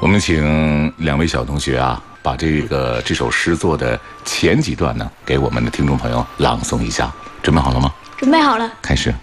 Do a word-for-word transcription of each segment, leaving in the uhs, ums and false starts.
我们请两位小同学啊，把这个这首诗作的前几段呢，给我们的听众朋友朗诵一下。准备好了吗？ 准备好了。 开始。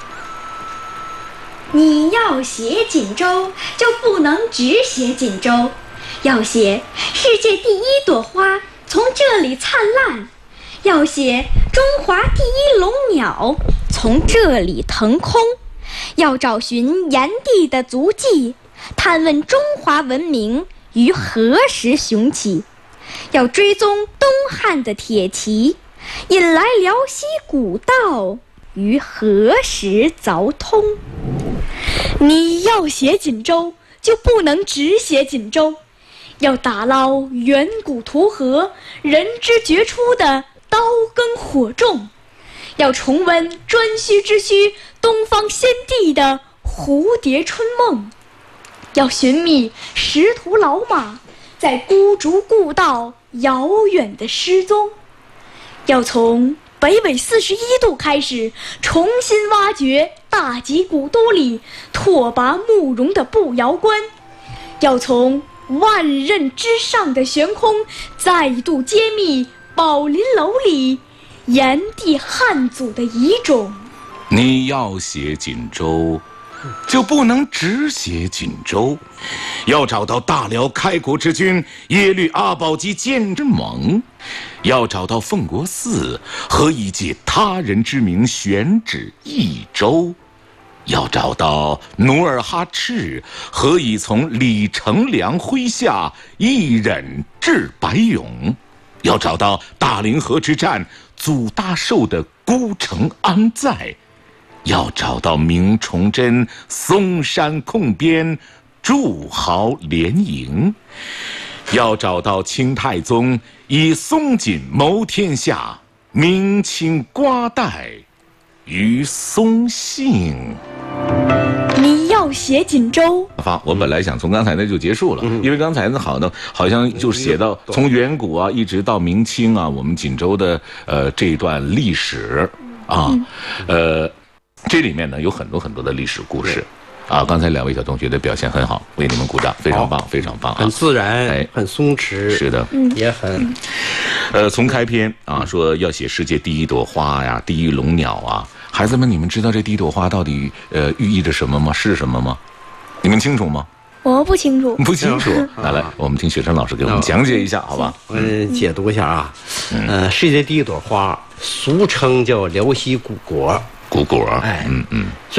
你要写锦州，就不能只写锦州，要写世界第一朵花从这里灿烂，要写中华第一龙鸟从这里腾空，要找寻炎帝的足迹，探问中华文明于何时雄起，要追踪东汉的铁骑，引来辽西古道于何时凿通。 你要写锦州，就不能只写锦州，要打捞远古图河人之绝出的刀耕火种，要重温颛顼之墟东方先帝的蝴蝶春梦，要寻觅识途老马在孤竹故道遥远的失踪，要从北纬四十一度开始重新挖掘大吉古都里拓跋慕容的步摇关，要从万仞之上的悬空再度揭秘宝林楼里炎帝汉祖的遗种。 你要写锦州，就不能只写锦州，要找到大辽开国之君耶律阿保机建之盟，要找到奉国寺何以借他人之名选址益州，要找到努尔哈赤何以从李成梁麾下一忍至白勇，要找到大凌河之战祖大寿的孤城安在，要找到明崇祯嵩山控边筑壕连营，要找到清太宗以松锦谋天下，明清瓜代于松信。 你要写锦州， 我本来想从刚才那就结束了，因为刚才呢好呢好像就写到从远古啊一直到明清啊，我们锦州的呃这一段历史啊，呃这里面呢有很多很多的历史故事啊。刚才两位小同学的表现很好，为你们鼓掌，非常棒，非常棒啊！ 很自然， 哎， 很松弛， 是的， 也很， 呃，从开篇啊说要写世界第一朵花呀，第一龙鸟啊。孩子们，你们知道这第一朵花到底呃寓意着什么吗？是什么吗？你们清楚吗？ 我不清楚。 不清楚。来来，我们听雪生老师给我们讲解一下，好吧？ 我解读一下啊。呃，世界第一朵花，俗称叫辽西古果。 古果， 哎， 嗯嗯。 最